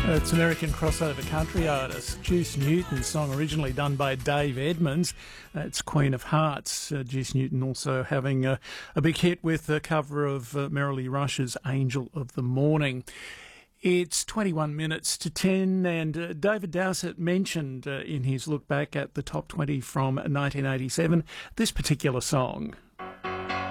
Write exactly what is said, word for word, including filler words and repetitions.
It's American crossover country artist Juice Newton, song originally done by Dave Edmunds. It's Queen of Hearts. Uh, Juice Newton also having a, a big hit with a cover of uh, Merrily Rush's Angel of the Morning. It's twenty-one minutes to ten, and uh, David Dowsett mentioned uh, in his look back at the top twenty from nineteen eighty-seven this particular song.